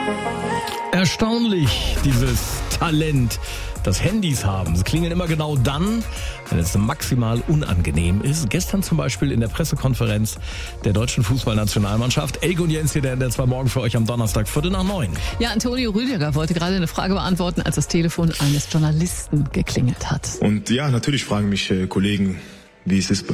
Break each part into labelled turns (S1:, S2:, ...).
S1: Erstaunlich, dieses Talent, das Handys haben. Sie klingeln immer genau dann, wenn es maximal unangenehm ist. Gestern zum Beispiel in der Pressekonferenz der deutschen Fußballnationalmannschaft. Elke und Jens hier, der NDR 2 Morgen für euch am Donnerstag, 8:45.
S2: Ja, Antonio Rüdiger wollte gerade eine Frage beantworten, als das Telefon eines Journalisten geklingelt hat.
S3: Und ja, natürlich fragen mich Kollegen, wie es ist.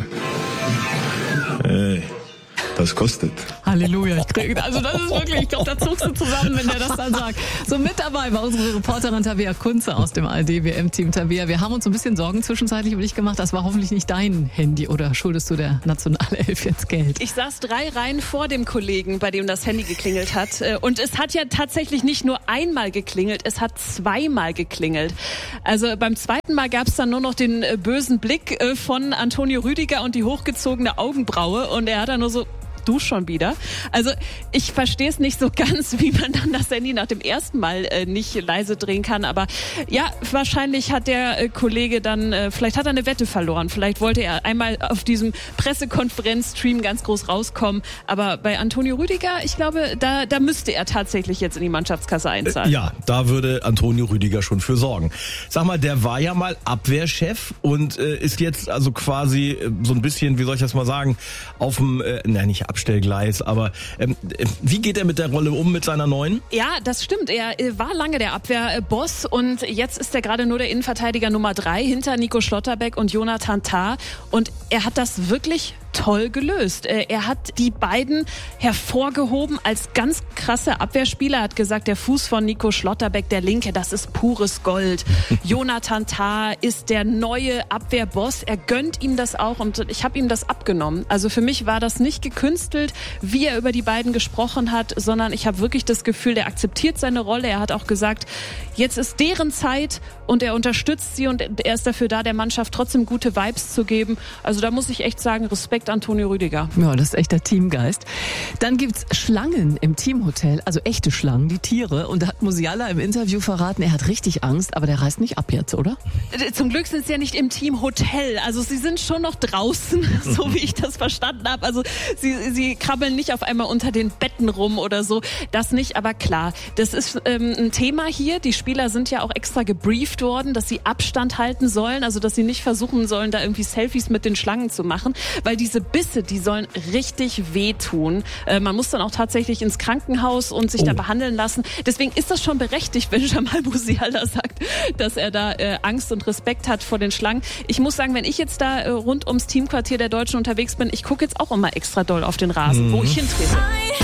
S3: Das kostet.
S2: Halleluja, also das ist wirklich, ich glaube, da zuckst du zusammen, wenn der das dann sagt. So, mit dabei war unsere Reporterin Tabea Kunze aus dem ARD-WM-Team. Tabea, wir haben uns ein bisschen Sorgen zwischenzeitlich über dich gemacht. Das war hoffentlich nicht dein Handy, oder schuldest du der Nationalelf jetzt Geld?
S4: Ich saß 3 Reihen vor dem Kollegen, bei dem das Handy geklingelt hat. Und es hat ja tatsächlich nicht nur einmal geklingelt, es hat 2-mal geklingelt. Also beim zweiten Mal gab es dann nur noch den bösen Blick von Antonio Rüdiger und die hochgezogene Augenbraue. Und er hat dann nur so: Du schon wieder? Also ich verstehe es nicht so ganz, wie man dann das Handy nach dem ersten Mal nicht leise drehen kann. Aber ja, wahrscheinlich hat der Kollege dann, vielleicht hat er eine Wette verloren. Vielleicht wollte er einmal auf diesem Pressekonferenz-Stream ganz groß rauskommen. Aber bei Antonio Rüdiger, ich glaube, da müsste er tatsächlich jetzt in die Mannschaftskasse einzahlen.
S1: Ja, da würde Antonio Rüdiger schon für sorgen. Sag mal, der war ja mal Abwehrchef und ist jetzt also quasi so ein bisschen, wie soll ich das mal sagen, auf dem, nicht Abstellgleis, aber wie geht er mit der Rolle um, mit seiner neuen?
S4: Ja, das stimmt. Er war lange der Abwehrboss und jetzt ist er gerade nur der Innenverteidiger Nummer 3 hinter Nico Schlotterbeck und Jonathan Tah. Und er hat das wirklich toll gelöst. Er hat die beiden hervorgehoben als ganz krasse Abwehrspieler. Er hat gesagt, der Fuß von Nico Schlotterbeck, der linke, das ist pures Gold. Jonathan Tah ist der neue Abwehrboss. Er gönnt ihm das auch und ich habe ihm das abgenommen. Also für mich war das nicht gekünstelt, wie er über die beiden gesprochen hat, sondern ich habe wirklich das Gefühl, der akzeptiert seine Rolle. Er hat auch gesagt, jetzt ist deren Zeit und er unterstützt sie und er ist dafür da, der Mannschaft trotzdem gute Vibes zu geben. Also da muss ich echt sagen, Respekt Antonio Rüdiger.
S2: Ja, das ist echt der Teamgeist. Dann gibt's Schlangen im Teamhotel, also echte Schlangen, die Tiere. Und da hat Musiala im Interview verraten, er hat richtig Angst, aber der reist nicht ab jetzt, oder?
S4: Zum Glück sind sie ja nicht im Teamhotel. Also sie sind schon noch draußen, so wie ich das verstanden habe. Also sie krabbeln nicht auf einmal unter den Betten rum oder so. Das nicht, aber klar, das ist ein Thema hier. Die Spieler sind ja auch extra gebrieft worden, dass sie Abstand halten sollen, also dass sie nicht versuchen sollen, da irgendwie Selfies mit den Schlangen zu machen, weil diese Bisse, die sollen richtig wehtun. Man muss dann auch tatsächlich ins Krankenhaus und sich da behandeln lassen. Deswegen ist das schon berechtigt, wenn Jamal Musiala sagt, dass er da Angst und Respekt hat vor den Schlangen. Ich muss sagen, wenn ich jetzt da rund ums Teamquartier der Deutschen unterwegs bin, ich gucke jetzt auch immer extra doll auf den Rasen, wo ich hintrete.